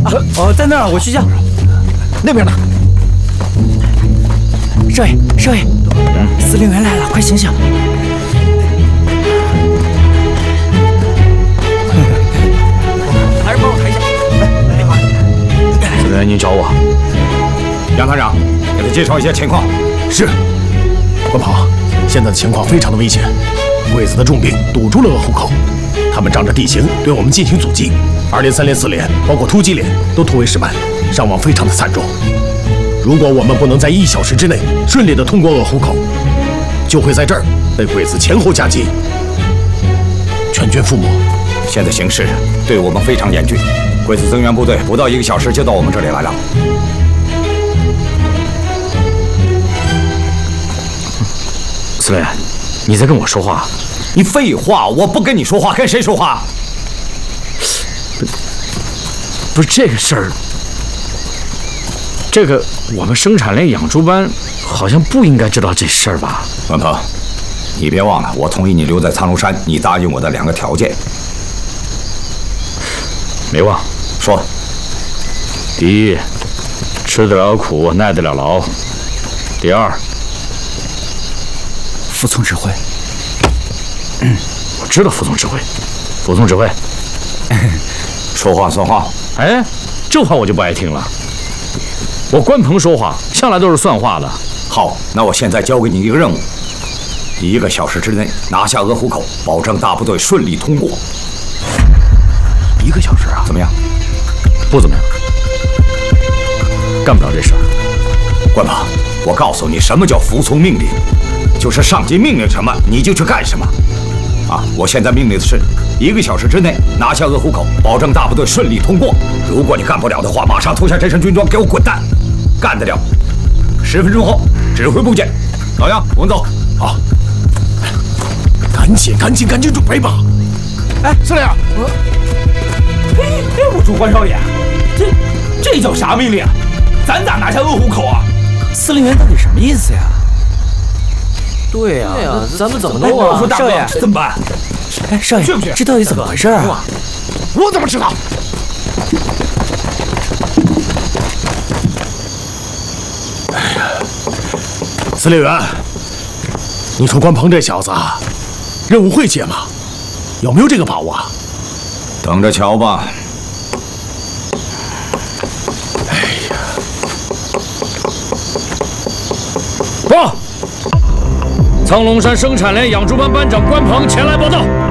哦，在那儿，我去叫。 那边呢？ 少爷，司令员来了，快醒醒！还是帮我抬一下。哎，好。 司令员，您找我？ 杨团长，给他介绍一下情况。 是。关鹏，现在的情况非常的危险，鬼子的重兵堵住了鄂湖口，他们仗着地形对我们进行阻击，2连、3连、4连，包括突击连都突围失败，伤亡非常的惨重。如果我们不能在1小时之内顺利的通过鄂湖口，就会在这儿被鬼子前后夹击，全军覆没。 现在形势对我们非常严峻，鬼子增援部队不到1个小时就到我们这里来了。 司令员，你在跟我说话？ 你废话，我不跟你说话，跟谁说话？ 不是这个事儿。这个我们生产连养猪班好像不应该知道这事儿吧？ 关鹏，你别忘了，我同意你留在苍龙山，你答应我的2个条件。 没忘。 说。 第一，吃得了苦，耐得了劳。第2， 服从指挥。 我知道服从指挥，服从指挥。 说话算话。 哎，这话我就不爱听了。我关鹏说话向来都是算话的。 好，那我现在交给你一个任务，1个小时之内拿下鄂湖口，保证大部队顺利通过。 1个小时啊？ 怎么样？ 不怎么样，干不了这事儿。 关鹏，我告诉你，什么叫服从命令？就是上级命令什么你就去干什么。啊，我现在命令的是1个小时之内拿下鄂湖口，保证大部队顺利通过。如果你干不了的话，马上脱下这身军装，给我滚蛋！干得了，10分钟后指挥部见。老杨，我们走。 好，赶紧准备吧。 哎，司令， 我说关少爷，这叫啥命令？咱咋拿下鄂湖口啊？ 司令员到底什么意思呀？对呀，咱们怎么弄啊？ 我说大哥，怎么办？ 哎，少爷， 去不去？ 这到底怎么回事啊？ 我怎么知道？司令员，你说关鹏这小子任务会接吗？有没有这个把握啊？ 等着瞧吧。 哎呀， 报！苍龙山生产连养猪班班长关鹏前来报道。